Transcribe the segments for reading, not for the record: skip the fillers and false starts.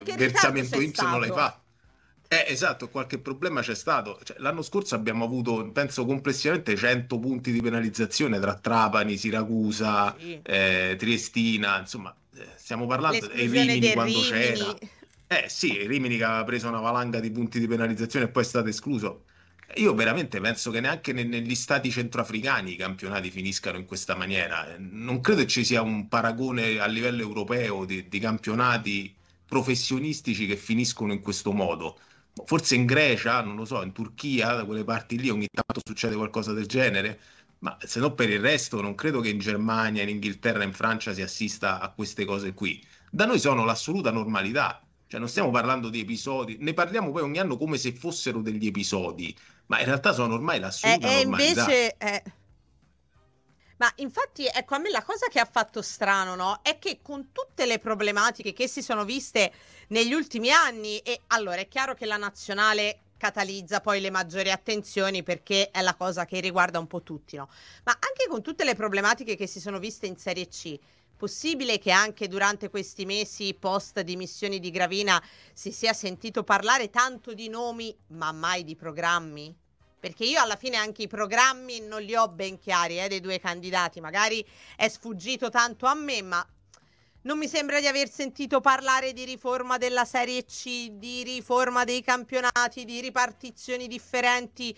che ritardo versamento c'è INPS non l'hai stato? fatto. Esatto, qualche problema c'è stato. Cioè, l'anno scorso abbiamo avuto, penso, complessivamente 100 punti di penalizzazione tra Trapani, Siracusa, Sì, Triestina, insomma, stiamo parlando, e l'esclusione Rimini del quando Rimini. c'era. Sì, Rimini che aveva preso una valanga di punti di penalizzazione e poi è stato escluso. Io veramente penso che neanche negli stati centroafricani i campionati finiscano in questa maniera. Non credo che ci sia un paragone a livello europeo di campionati professionistici che finiscono in questo modo. Forse in Grecia, non lo so, in Turchia, da quelle parti lì ogni tanto succede qualcosa del genere, ma se no per il resto non credo che in Germania, in Inghilterra, in Francia si assista a queste cose qui. Da noi sono l'assoluta normalità, cioè non stiamo parlando di episodi, ne parliamo poi ogni anno come se fossero degli episodi, ma in realtà sono ormai l'assoluta E normalità. invece... Ma infatti, ecco, a me la cosa che ha fatto strano, no? È che con tutte le problematiche che si sono viste negli ultimi anni, e allora è chiaro che la nazionale catalizza poi le maggiori attenzioni perché è la cosa che riguarda un po' tutti, no? Ma anche con tutte le problematiche che si sono viste in Serie C, possibile che anche durante questi mesi post dimissioni di Gravina si sia sentito parlare tanto di nomi, ma mai di programmi? Perché io alla fine anche i programmi non li ho ben chiari, dei due candidati. Magari è sfuggito tanto a me, ma non mi sembra di aver sentito parlare di riforma della Serie C, di riforma dei campionati, di ripartizioni differenti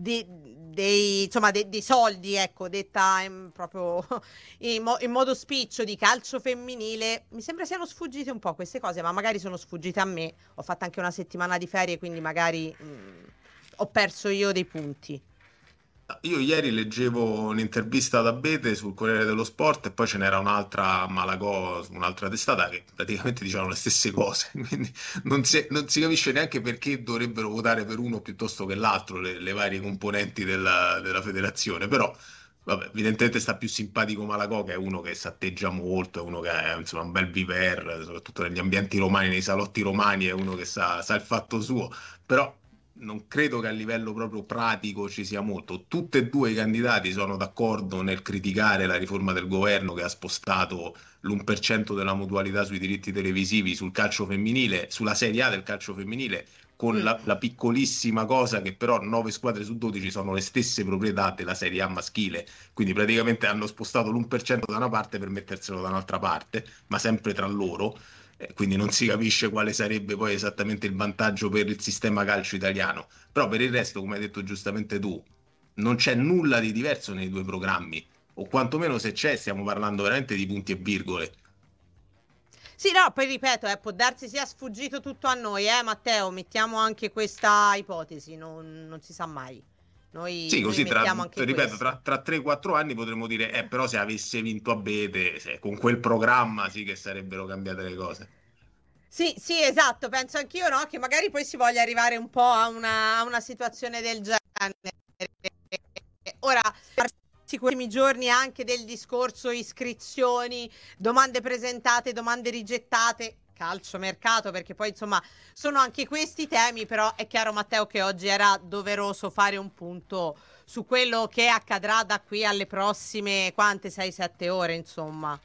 dei soldi, ecco, detta proprio in modo spiccio di calcio femminile. Mi sembra siano sfuggite un po' queste cose, ma magari sono sfuggite a me. Ho fatto anche una settimana di ferie, quindi magari ho perso io dei punti. Io ieri leggevo un'intervista ad Abete sul Corriere dello Sport e poi ce n'era un'altra a Malagò, su un'altra testata che praticamente dicevano le stesse cose, quindi non si capisce neanche perché dovrebbero votare per uno piuttosto che l'altro le varie componenti della federazione, però vabbè, evidentemente sta più simpatico Malagò che è uno che s'atteggia molto, è uno che è insomma un bel viver, soprattutto negli ambienti romani, nei salotti romani, è uno che sa il fatto suo, però non credo che a livello proprio pratico ci sia molto. Tutti e due i candidati sono d'accordo nel criticare la riforma del governo che ha spostato l'1% della mutualità sui diritti televisivi sul calcio femminile, sulla Serie A del calcio femminile, con Mm. la piccolissima cosa che però 9 squadre su 12 sono le stesse proprietà della Serie A maschile, quindi praticamente hanno spostato l'1% da una parte per metterselo da un'altra parte, ma sempre tra loro, quindi non si capisce quale sarebbe poi esattamente il vantaggio per il sistema calcio italiano. Però per il resto, come hai detto giustamente tu, non c'è nulla di diverso nei due programmi, o quantomeno se c'è, stiamo parlando veramente di punti e virgole. Sì, no, poi ripeto, può darsi sia sfuggito tutto a noi, Matteo, mettiamo anche questa ipotesi, non si sa mai. Sì, Noi così mettiamo anche ripeto, questo. tra 3-4 anni potremmo dire, però se avesse vinto Abete, con quel programma sì che sarebbero cambiate le cose. Sì, sì, esatto, penso anch'io, no? Che magari poi si voglia arrivare un po' a una situazione del genere. Ora, questi ultimi giorni anche del discorso iscrizioni, domande presentate, domande rigettate, calcio mercato, perché poi insomma sono anche questi temi, però è chiaro Matteo che oggi era doveroso fare un punto su quello che accadrà da qui alle prossime, quante, 6-7 ore, insomma.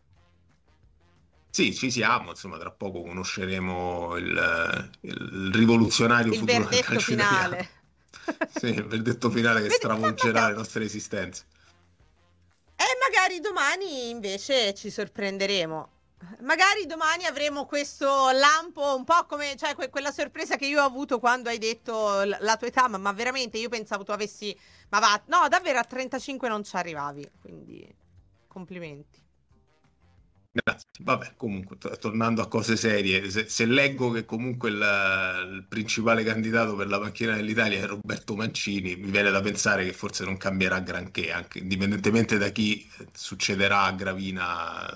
Sì, ci siamo, insomma, tra poco conosceremo il rivoluzionario Il futuro del verdetto calcio italiano. finale. Sì, il verdetto finale che Vedi, stravolgerà le Matteo, nostre esistenze. e magari domani invece ci sorprenderemo. Magari domani avremo questo lampo un po' come, cioè, quella sorpresa che io ho avuto quando hai detto la tua età, ma veramente io pensavo tu avessi, ma va, no, davvero a 35 non ci arrivavi, quindi complimenti. Grazie. Vabbè, comunque, tornando a cose serie, se leggo che comunque il principale candidato per la panchina dell'Italia è Roberto Mancini, mi viene da pensare che forse non cambierà granché, anche indipendentemente da chi succederà a Gravina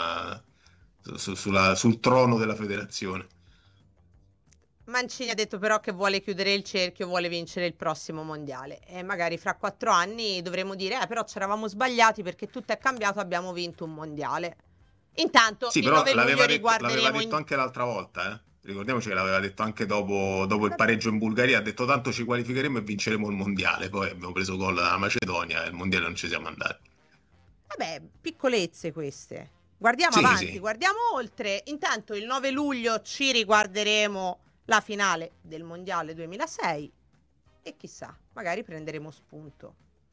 sul trono della federazione. Mancini ha detto però che vuole chiudere il cerchio, vuole vincere il prossimo mondiale e magari fra 4 anni dovremo dire, però ci eravamo sbagliati perché tutto è cambiato, abbiamo vinto un mondiale. Intanto Sì, il però 9 luglio l'aveva riguarderemo detto in... anche l'altra volta, eh. Ricordiamoci che l'aveva detto anche dopo il pareggio in Bulgaria, ha detto tanto ci qualificheremo e vinceremo il mondiale, poi abbiamo preso gol dalla Macedonia e il mondiale non ci siamo andati. Vabbè, piccolezze queste. Guardiamo Sì, avanti, sì. guardiamo oltre. Intanto il 9 luglio ci riguarderemo la finale del Mondiale 2006 e chissà, magari prenderemo spunto.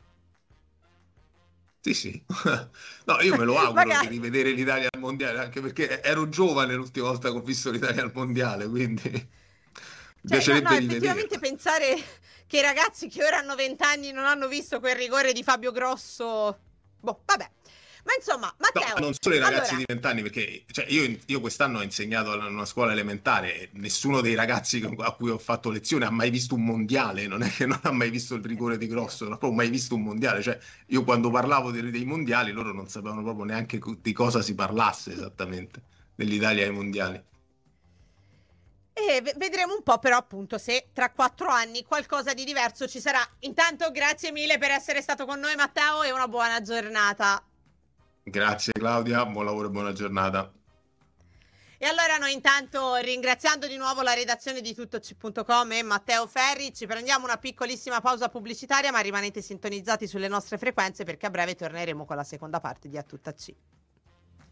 Sì, sì. No, io me lo auguro di Magari. rivedere l'Italia al mondiale, anche perché ero giovane l'ultima volta che ho visto l'Italia al mondiale, quindi mi Cioè, no, no, piacerebbe effettivamente rivederla. pensare che i ragazzi che ora hanno 20 anni non hanno visto quel rigore di Fabio Grosso. Boh, vabbè. Ma insomma, No, ma Matteo, non solo i ragazzi allora, di 20 anni, perché cioè, io quest'anno ho insegnato in una scuola elementare e nessuno dei ragazzi a cui ho fatto lezione ha mai visto un mondiale, non è che non ha mai visto il rigore di vero. Grosso, non ho mai visto un mondiale, cioè io quando parlavo dei mondiali loro non sapevano proprio neanche di cosa si parlasse esattamente, dell'Italia ai mondiali. E vedremo un po' però appunto se tra 4 anni qualcosa di diverso ci sarà. Intanto grazie mille per essere stato con noi Matteo e una buona giornata. Grazie Claudia, buon lavoro e buona giornata. E allora noi intanto ringraziando di nuovo la redazione di tuttoc.com e Matteo Ferri ci prendiamo una piccolissima pausa pubblicitaria ma rimanete sintonizzati sulle nostre frequenze perché a breve torneremo con la seconda parte di A Tutta C.